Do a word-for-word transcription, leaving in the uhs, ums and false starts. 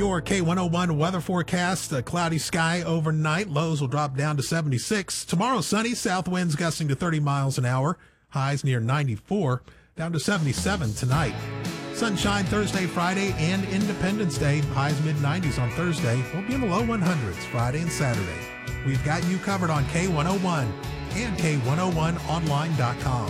Your K one oh one weather forecast, a cloudy sky overnight. Lows will drop down to seventy-six. Tomorrow, sunny, south winds gusting to thirty miles an hour. Highs near ninety-four, down to seventy-seven tonight. Sunshine Thursday, Friday, and Independence Day. Highs mid nineties on Thursday. We'll be in the low hundreds Friday and Saturday. We've got you covered on K one oh one and K one oh one online dot com.